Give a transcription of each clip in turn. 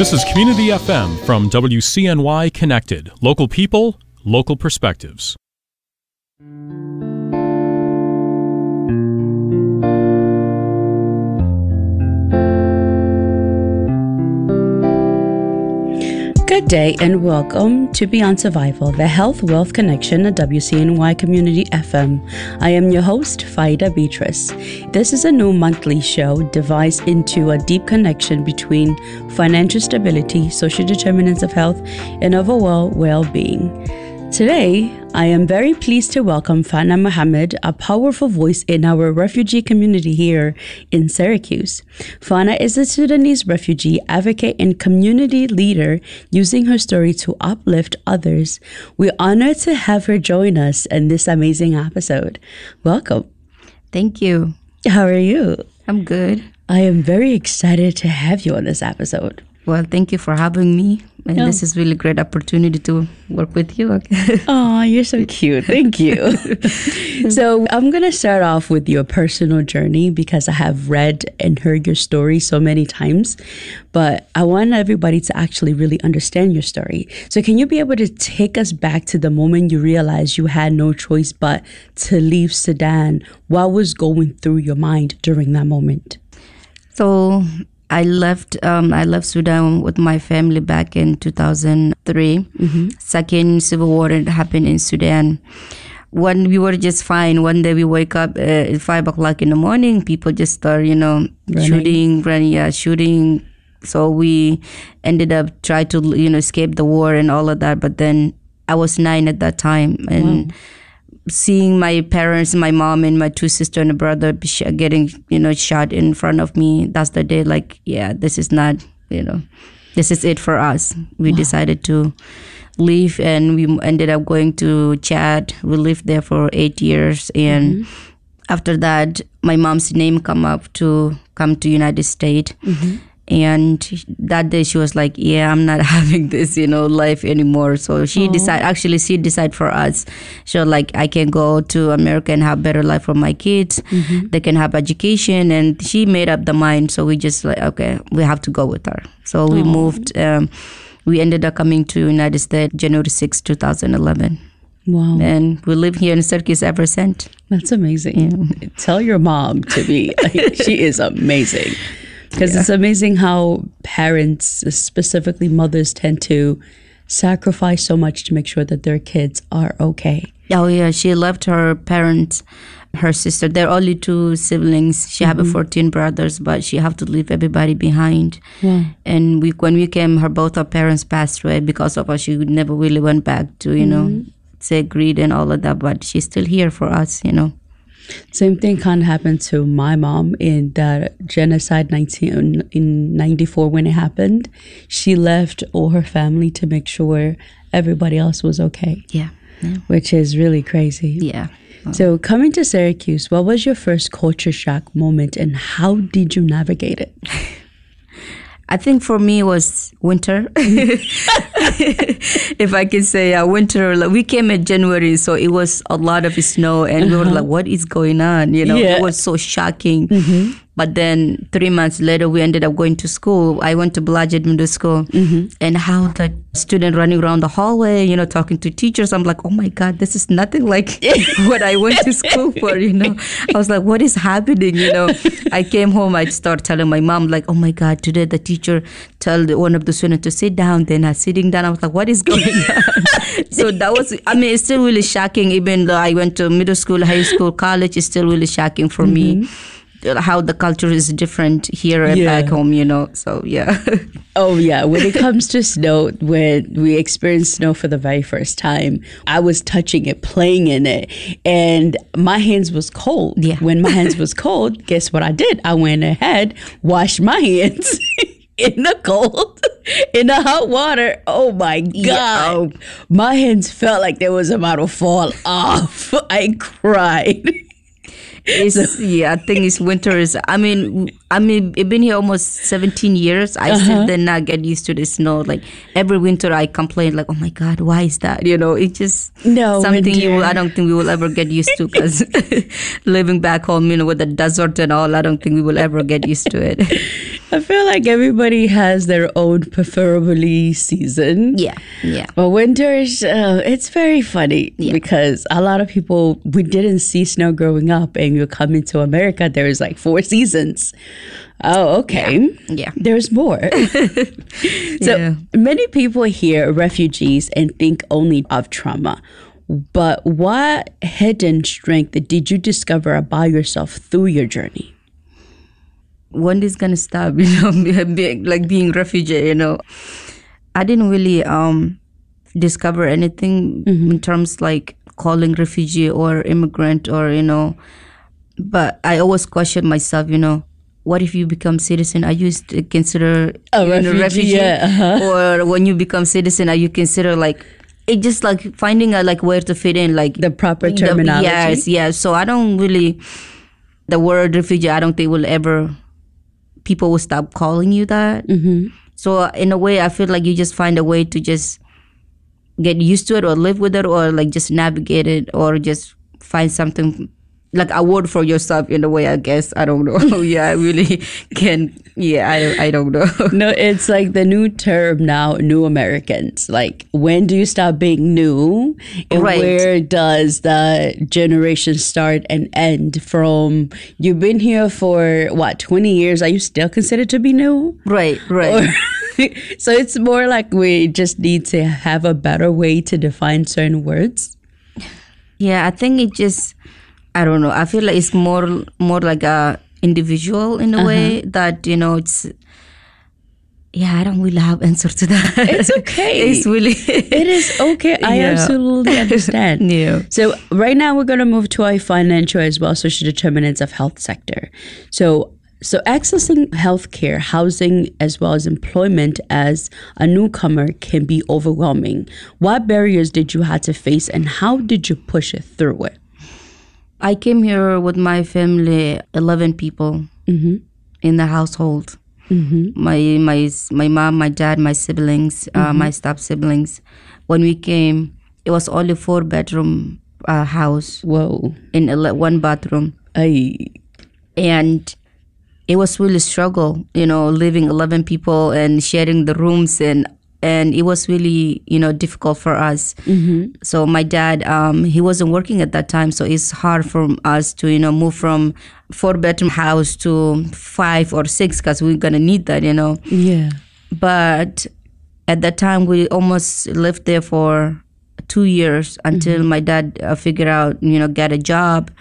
This is Community FM from WCNY Connected. Local people, local perspectives. Good day and welcome to Beyond Survival, the Health Wealth Connection at WCNY Community FM. I am your host, Faida Beatrice. This is a new monthly show devised into a deep connection between financial stability, social determinants of health, and overall well-being. Today, I am very pleased to welcome Fana Mohammed, a powerful voice in our refugee community here in Syracuse. Fana is a Sudanese refugee advocate and community leader using her story to uplift others. We're honored to have her join us in this amazing episode. Welcome. Thank you. How are you? I'm good. I am very excited to have you on this episode. Well, thank you for having me. And This is really great opportunity to work with you. Oh, you're so cute. Thank you. So I'm going to start off with your personal journey because I have read and heard your story so many times. But I want everybody to actually really understand your story. So can you be able to take us back to the moment you realized you had no choice but to leave Sudan? What was going through your mind during that moment? So I left Sudan with my family back in 2003. Mm-hmm. Second civil war that happened in Sudan. When we were just fine, one day we wake up at 5 o'clock in the morning, people just start, shooting. So we ended up trying to, escape the war and all of that. But then I was 9 at that time. And seeing my parents, my mom and my 2 sisters and a brother getting, shot in front of me, that's the day this is not, this is it for us. We decided to leave and we ended up going to Chad. We lived there for 8 years. And after that, my mom's name come to United States. Mm-hmm. And that day she was like, I'm not having this, life anymore. So she decided for us. She was like, I can go to America and have better life for my kids. Mm-hmm. They can have education. And she made up the mind. So we just okay, we have to go with her. So we moved. We ended up coming to United States January 6, 2011. Wow. And we live here in Syracuse ever since. That's amazing. Yeah. Tell your mom to be, she is amazing. Because it's amazing how parents, specifically mothers, tend to sacrifice so much to make sure that their kids are okay. Oh, yeah. She left her parents, her sister. There are only 2 siblings. She have 14 brothers, but she have to leave everybody behind. Yeah. And when we came, both her parents passed away because of us. She never really went back to, say greed and all of that. But she's still here for us, Same thing kind of happened to my mom in the genocide in 94 when it happened. She left all her family to make sure everybody else was okay. Yeah. Which is really crazy. Yeah. So coming to Syracuse, what was your first culture shock moment and how did you navigate it? I think for me it was winter. If I can say winter. We came in January, so it was a lot of snow and we were like, what is going on? It was so shocking. Mm-hmm. But then 3 months later, we ended up going to school. I went to Blodgett Middle School. Mm-hmm. And how the student running around the hallway, talking to teachers. I'm like, oh my God, this is nothing like what I went to school for, I was like, what is happening, I came home, I started telling my mom, like, oh my God, today the teacher told one of the students to sit down. Then I sitting down. I was like, what is going on? So that was, it's still really shocking. Even though I went to middle school, high school, college, it's still really shocking for me. How the culture is different here and back home, so yeah. Oh yeah, when it comes to snow, when we experienced snow for the very first time, I was touching it, playing in it, and my hands was cold. Yeah. When my hands was cold, guess what I did? I went ahead, washed my hands in the cold, in the hot water. Oh my God. Yeah. My hands felt like they was about to fall off. I cried. I think it's winter is. I've been here almost 17 years. I still did not get used to the snow. Like every winter, I complain, like, "Oh my God, why is that?" It's just something I don't think we will ever get used to because living back home, with the desert and all, I don't think we will ever get used to it. I feel like everybody has their own preferably season. Yeah. But winter is, it's very funny because a lot of people, we didn't see snow growing up, and you come into America, there's like 4 seasons. Oh, okay. Yeah. There's more. So many people hear refugees and think only of trauma. But what hidden strength did you discover about yourself through your journey? When is gonna stop? Being refugee. I didn't really discover anything in terms like calling refugee or immigrant or But I always question myself. What if you become citizen? Are you consider a refugee? Yeah. Or when you become citizen, are you consider like? It's just like finding where to fit in, like the proper terminology. Yes. So I don't really, the word refugee, I don't think people will stop calling you that. Mm-hmm. So in a way, I feel like you just find a way to just get used to it or live with it or like just navigate it or just find something like a word for yourself in a way, I guess. I don't know. I really can. Yeah, I don't know. No, it's like the new term now, new Americans. Like, when do you stop being new? And where does the generation start and end from? You've been here for, 20 years? Are you still considered to be new? Right. So it's more like we just need to have a better way to define certain words? Yeah, I think it just... I don't know. I feel like it's more like a individual in a way that, it's... Yeah, I don't really have answer to that. It's okay. It's really... It is okay. I absolutely understand. Yeah. So right now we're going to move to a financial as well social determinants of health sector. So accessing healthcare, housing, as well as employment as a newcomer can be overwhelming. What barriers did you have to face and how did you push it through it? I came here with my family, 11 people in the household. Mm-hmm. My mom, my dad, my siblings, my step siblings. When we came, it was only 4-bedroom house. Whoa! In 1 bathroom. Aye. And it was really struggle, living 11 people and sharing the rooms and it was really, difficult for us. Mm-hmm. So my dad, he wasn't working at that time. So it's hard for us to, move from 4-bedroom house to 5 or 6 because we're going to need that, Yeah. But at that time, we almost lived there for 2 years until my dad figured out, get a job.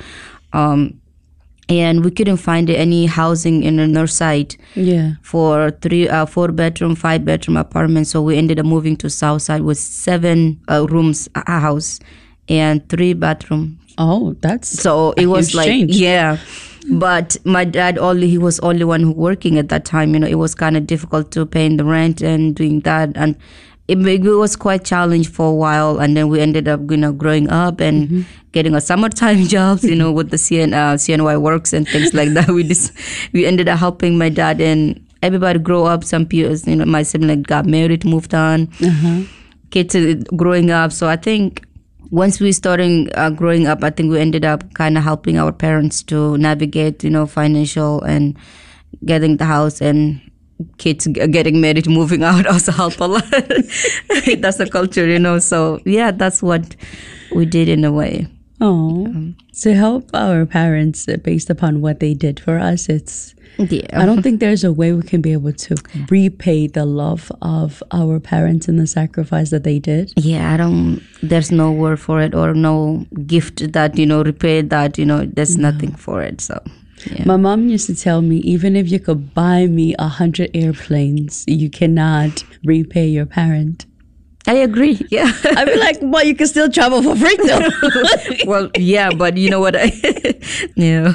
And we couldn't find any housing in the north side for 4-bedroom, 5-bedroom apartments. So we ended up moving to south side with 7 rooms a house and 3 bathrooms. Oh, that's so it was like change. Yeah. But my dad he was only one who working at that time. It was kind of difficult to pay the rent and doing that and. It was quite challenging for a while, and then we ended up, growing up and getting a summertime jobs, with the CNY works and things like that. We ended up helping my dad and everybody grow up. Some people, my sibling got married, moved on, kids growing up. So I think once we started growing up, I think we ended up kind of helping our parents to navigate, financial and getting the house and kids getting married, moving out also help a lot. That's the culture, So yeah, that's what we did in a way. Oh, to help our parents based upon what they did for us, I don't think there's a way we can be able to repay the love of our parents and the sacrifice that they did. Yeah, there's no word for it or no gift that, repay that, there's nothing for it. So. Yeah. My mom used to tell me, even if you could buy me 100 airplanes, you cannot repay your parent. I agree. Yeah. I'd be like, well, you can still travel for free though. Well, yeah, but you know what? Yeah.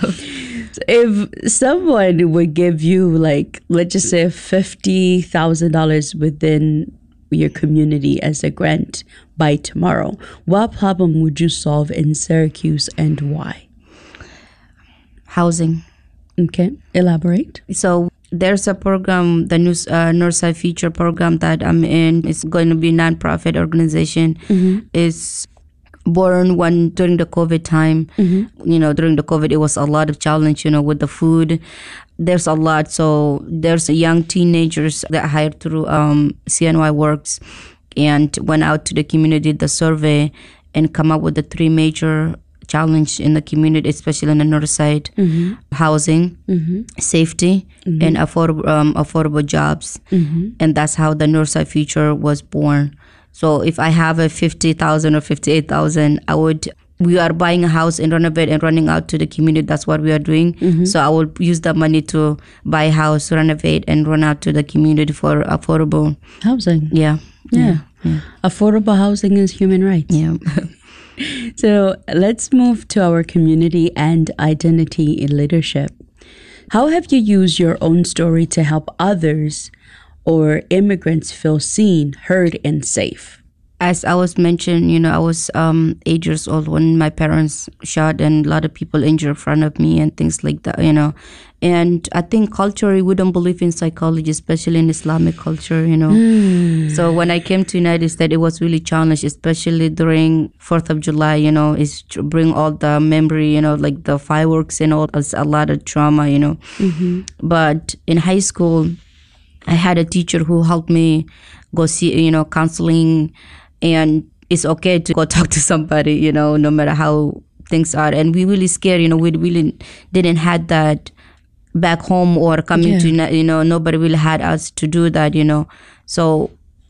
If someone would give you let's just say $50,000 within your community as a grant by tomorrow, what problem would you solve in Syracuse and why? Housing. Okay, elaborate. So there's a program, the Northside Future program that I'm in. It's going to be a nonprofit organization. Mm-hmm. It's born during the COVID time. During the COVID, it was a lot of challenge, with the food. There's a lot. So there's young teenagers that I hired through CNY Works and went out to the community, did the survey, and come up with the 3 major challenge in the community, especially in the north side: housing, safety, and affordable jobs. And that's how the north side future was born. So if I have a 50,000 or 58,000, we are buying a house and renovate and running out to the community. That's what we are doing. So I will use that money to buy a house, renovate, and run out to the community for affordable housing. Yeah. Affordable housing is human rights. Yeah. So let's move to our community and identity in leadership. How have you used your own story to help others or immigrants feel seen, heard, and safe? As I was mentioned, I was 8 years old when my parents shot and a lot of people injured in front of me and things like that, And I think culturally, we don't believe in psychology, especially in Islamic culture, So when I came to United States, it was really challenged, especially during 4th of July, is to bring all the memory, like the fireworks and all. It's a lot of trauma, But in high school, I had a teacher who helped me go see, counseling. And it's okay to go talk to somebody, no matter how things are. And we really scared, we really didn't have that back home or coming to, nobody really had us to do that, So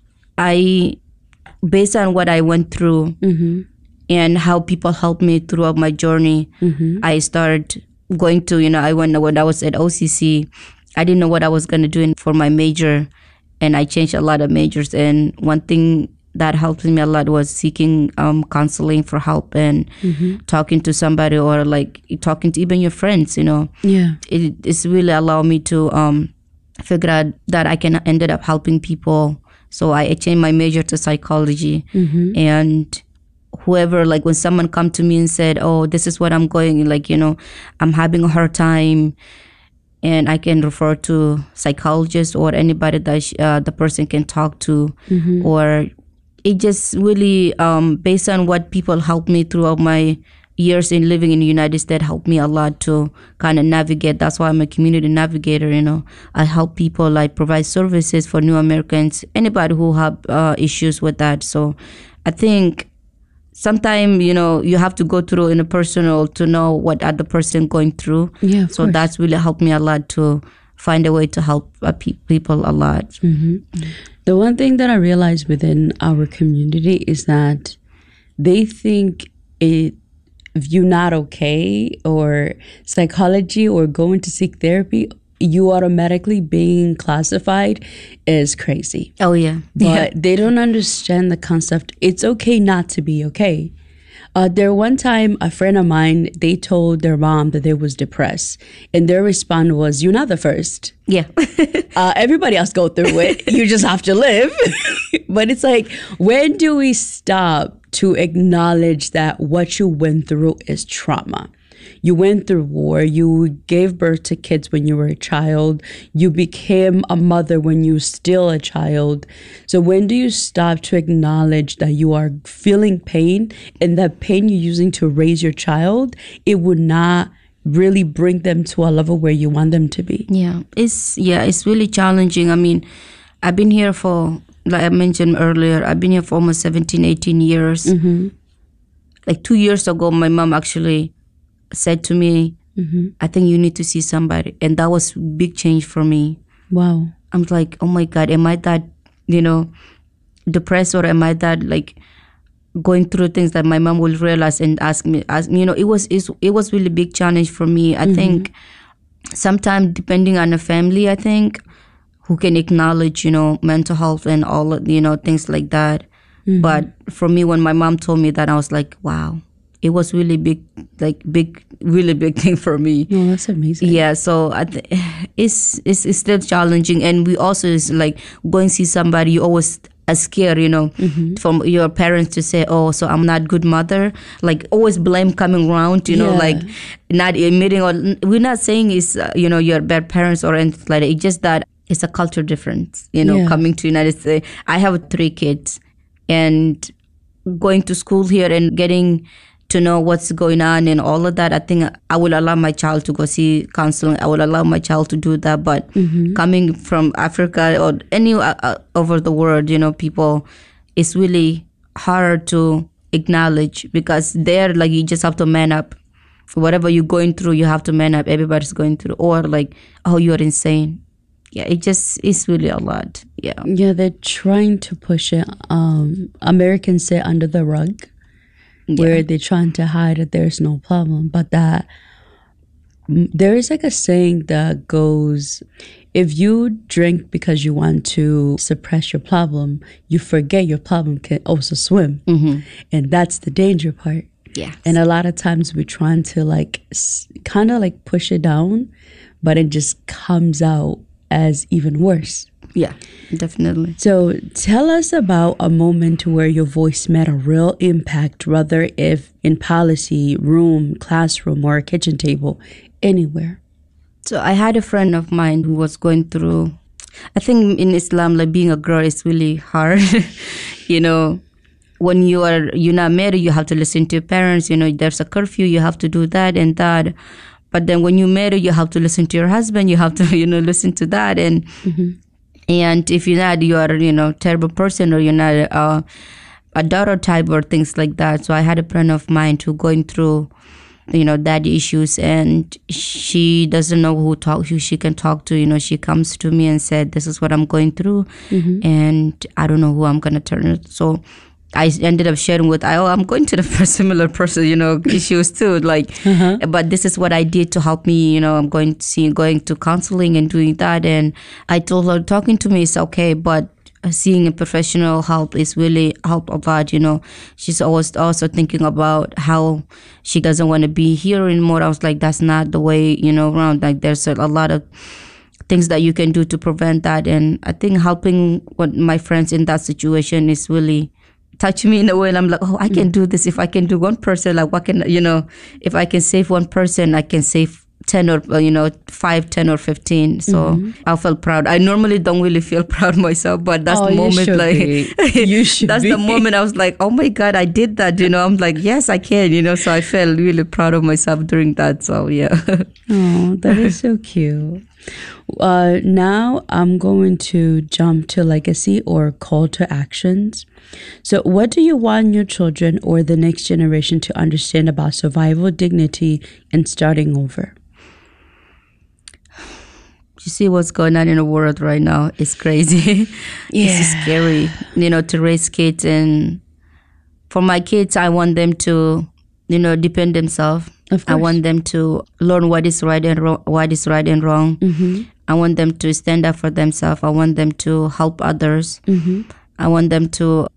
based on what I went through and how people helped me throughout my journey, I started going to, when I was at OCC, I didn't know what I was going to do for my major. And I changed a lot of majors. And one thing that helped me a lot was seeking counseling for help and talking to somebody or like talking to even your friends, It's really allowed me to figure out that I can ended up helping people. So I changed my major to psychology. And whoever, like when someone come to me and said, oh, this is what I'm going, I'm having a hard time. And I can refer to psychologists or anybody that the person can talk to. Or it just really, based on what people helped me throughout my years in living in the United States, helped me a lot to kind of navigate. That's why I'm a community navigator, I help people, I provide services for new Americans, anybody who have issues with that. So I think sometimes, you have to go through in a personal to know what other person going through. Yeah, so that's really helped me a lot to find a way to help people a lot. The one thing that I realized within our community is that they think if you're not okay or psychology or going to seek therapy, you automatically being classified as crazy. Oh, yeah. But they don't understand the concept. It's okay not to be okay. There one time, a friend of mine, they told their mom that they was depressed. And their response was, you're not the first. Yeah. Everybody else go through it. You just have to live. But it's like, when do we stop to acknowledge that what you went through is trauma? You went through war. You gave birth to kids when you were a child. You became a mother when you were still a child. So when do you stop to acknowledge that you are feeling pain and that pain you're using to raise your child, it would not really bring them to a level where you want them to be? It's really challenging. I mean, I've been here for, like I mentioned earlier, I've been here for almost 17, 18 years. Like 2 years ago, my mom actually said to me, I think you need to see somebody. And that was big change for me. Wow. I'm like, oh my God, am I that, depressed, or am I that like going through things that my mom will realize and ask me, it was really big challenge for me. I think sometimes depending on the family, I think, who can acknowledge, mental health and all, things like that. But for me, when my mom told me that, I was like, wow. It was really really big thing for me. Oh, that's amazing. Yeah, so it's still challenging, and we also is like going to see somebody. You always are scared, from your parents to say, "Oh, so I'm not good mother." Like always blame coming around, like not admitting. Or we're not saying it's you're bad parents or anything like that. It's just that it's a culture difference, coming to United States. I have 3 kids, and going to school here and getting to know what's going on and all of that, I think I will allow my child to go see counseling. I will allow my child to do that. But coming from Africa or any over the world, people, it's really hard to acknowledge, because there, like, you just have to man up. Whatever you're going through, you have to man up. Everybody's going through. Or like, oh, you're insane. Yeah, it's really a lot. Yeah. Yeah, they're trying to push it. Americans say under the rug. Where they're trying to hide that there's no problem. But that there is like a saying that goes, if you drink because you want to suppress your problem, you forget your problem can also swim. And that's the danger part. Yeah. And a lot of times we're trying to like kind of like push it down, but it just comes out as even worse. Yeah, definitely. So tell us about a moment where your voice made a real impact, whether if in policy, room, classroom, or a kitchen table, anywhere. So I had a friend of mine who was going through, I think in Islam, like being a girl is really hard. When you're not married, you have to listen to your parents. There's a curfew, you have to do that and that. But then when you marry, you have to listen to your husband. You have to, listen to that. And if you're not, you are, terrible person, or you're not a daughter type or things like that. So I had a friend of mine who going through, daddy issues, and she doesn't know who she can talk to. She comes to me and said, this is what I'm going through, and I don't know who I'm going to turn it. So I ended up sharing with, I'm going to the similar person, issues too. Like, but this is what I did to help me. I'm going to counseling and doing that. And I told her, talking to me is okay, but seeing a professional help is really help a lot. She's always also thinking about how she doesn't want to be here anymore. I was like, that's not the way, around. Like, there's a lot of things that you can do to prevent that. And I think helping my friends in that situation is really touch me in a way, and I'm like, oh, I can do this. If I can do one person, like, what can, if I can save one person, I can save 10 or 5, 10 or 15. So I felt proud. I normally don't really feel proud myself, but that's the moment, like, you should that's the moment I was like, oh my God, I did that. I'm like, yes, I can. So I felt really proud of myself during that. So yeah. Oh, that is so cute. Now I'm going to jump to legacy or call to actions. So what do you want your children or the next generation to understand about survival, dignity, and starting over? You see what's going on in the world right now. It's crazy. Yeah. It's scary, to raise kids. And for my kids, I want them to, depend themselves. I want them to learn what is right and wrong. I want them to stand up for themselves. I want them to help others. I want them to,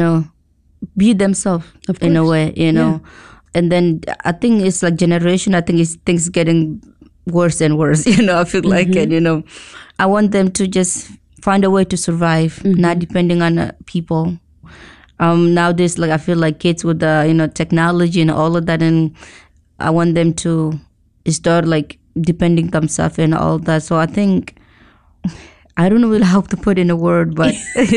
be themselves in a way, Yeah. And then I think it's like generation. I think it's things getting worse and worse. I feel like it. I want them to just find a way to survive, not depending on people. Nowadays, like, I feel like kids with the technology and all of that, and I want them to start like depending themselves and all that. So I think I don't know really how to put in a word, but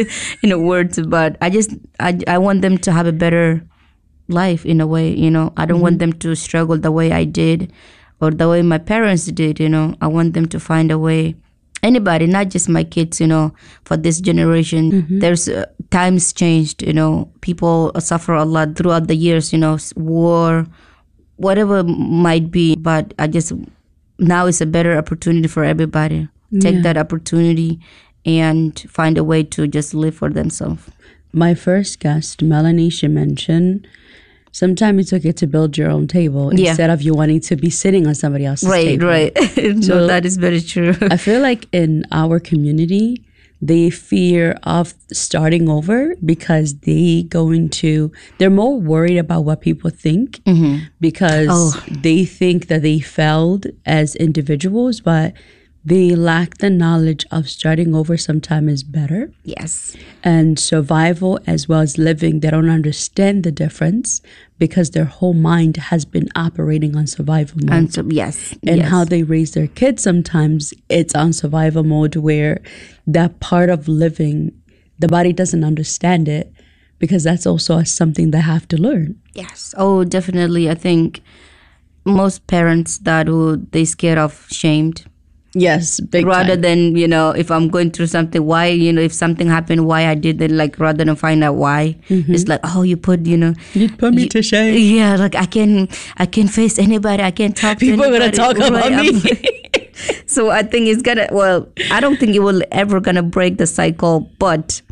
but I want them to have a better life in a way. I don't want them to struggle the way I did or the way my parents did. I want them to find a way. Anybody, not just my kids, for this generation. There's times changed, people suffer a lot throughout the years, war, whatever might be. But now is a better opportunity for everybody. Take that opportunity and find a way to just live for themselves. My first guest, Melanie, she mentioned sometimes it's okay to build your own table instead of you wanting to be sitting on somebody else's table. Right. So that is very true. I feel like in our community, they fear of starting over because they're more worried about what people think because they think that they failed as individuals, but they lack the knowledge of starting over sometimes is better. Yes. And survival as well as living, they don't understand the difference because their whole mind has been operating on survival mode. And so, yes. And how they raise their kids, sometimes it's on survival mode where that part of living, the body doesn't understand it because that's also something they have to learn. Yes. Oh, definitely. I think most parents they scared of shamed. Yes, big rather time. than, if I'm going through something, why, if something happened, why I did it, like rather than find out why. It's like, oh, you put You put me to shame. Yeah, like I can face anybody, I can't talk People to anybody. People are gonna talk about me. So I think it's I don't think it will ever gonna break the cycle, but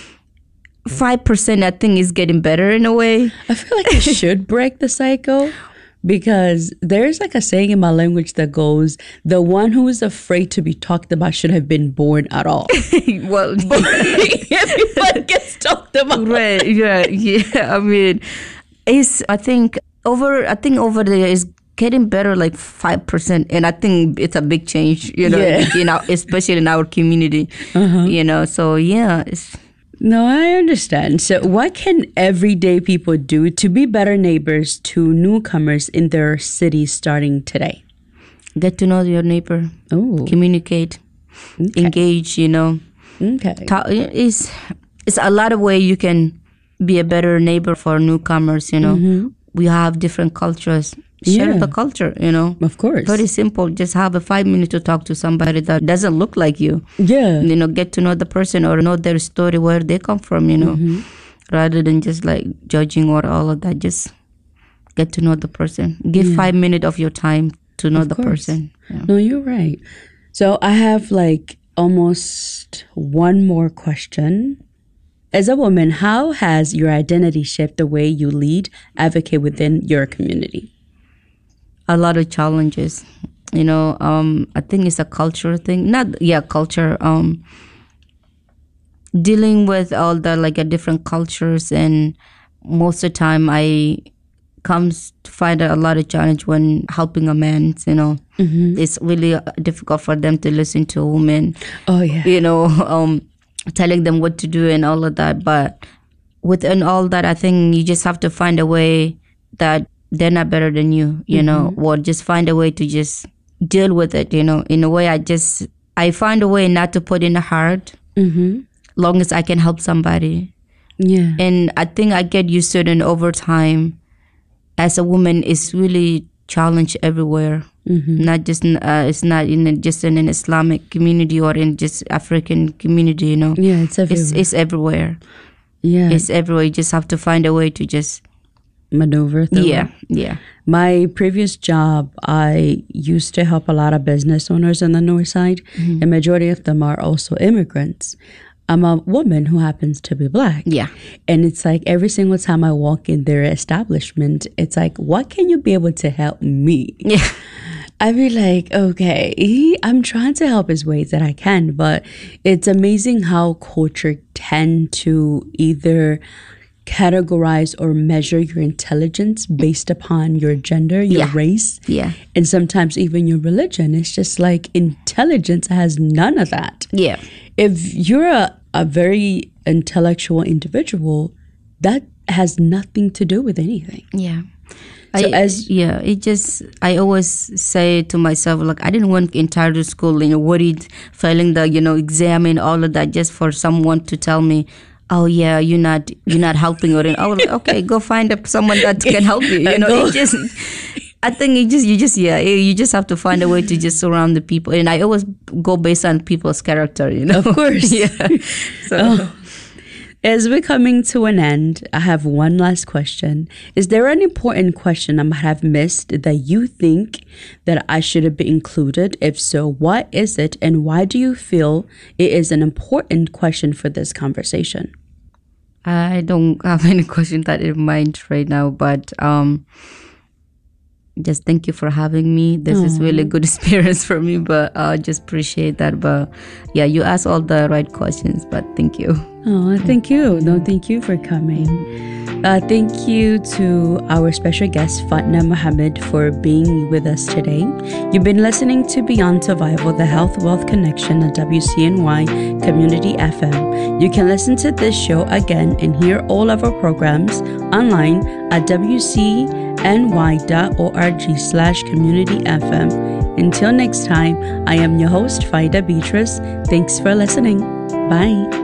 5% I think is getting better in a way. I feel like it should break the cycle, because there's like a saying in my language that goes, the one who is afraid to be talked about should have been born at all. Well, everybody gets talked about. Right, yeah. I mean, I think over there is getting better, like 5%, and I think it's a big change, especially in our community, so yeah. No, I understand. So what can everyday people do to be better neighbors to newcomers in their cities starting today? Get to know your neighbor. Oh, communicate, engage, Okay. It's a lot of ways you can be a better neighbor for newcomers, We have different cultures. Share the culture, Of course. Very simple. Just have a 5 minutes to talk to somebody that doesn't look like you. Yeah. Get to know the person or know their story, where they come from, rather than just like judging or all of that. Just get to know the person. Give 5 minutes of your time to know the person. Yeah. No, you're right. So I have like almost one more question. As a woman, how has your identity shaped the way you lead, advocate within your community? A lot of challenges, I think it's a culture thing. Culture. Dealing with all the different cultures, and most of the time I comes to find a lot of challenge when helping a man. It's really difficult for them to listen to a woman. Oh yeah. Telling them what to do and all of that. But within all that, I think you just have to find a way that they're not better than you, or just find a way to just deal with it, in a way. I find a way not to put in the heart, long as I can help somebody. Yeah. And I think I get used to it, and over time, as a woman, it's really challenged everywhere. Not just, it's not just in an Islamic community or in just African community, Yeah, it's everywhere. It's everywhere. Yeah. It's everywhere. You just have to find a way to just maneuver through. Yeah. My previous job, I used to help a lot of business owners on the north side, and majority of them are also immigrants. I'm a woman who happens to be Black. Yeah. And it's like every single time I walk in their establishment, it's like, what can you be able to help me? Yeah. I'd be like, okay, I'm trying to help as ways that I can, but it's amazing how culture tend to either categorize or measure your intelligence based upon your gender, your race, and sometimes even your religion. It's just like intelligence has none of that. Yeah. If you're a very intellectual individual, that has nothing to do with anything. Yeah. So I always say to myself, I didn't want entire school, worried, failing the, exam and all of that, just for someone to tell me, oh yeah, you're not helping, or okay, go find someone that can help you. I think you just have to find a way to just surround the people, and I always go based on people's character. Of course, yeah. So. As we're coming to an end, I have one last question. Is there an important question I might have missed that you think that I should have been included? If so, what is it, and why do you feel it is an important question for this conversation? I don't have any question that in mind right now, but just thank you for having me. This is really good experience for me, but I just appreciate that. But yeah, you asked all the right questions, but thank you. Oh, thank you. No, thank you for coming. Thank you to our special guest, Fatna Mohammed, for being with us today. You've been listening to Beyond Survival, the Health Wealth Connection at WCNY Community FM. You can listen to this show again and hear all of our programs online at wcny.org/community-fm. Until next time, I am your host, Faida Beatrice. Thanks for listening. Bye.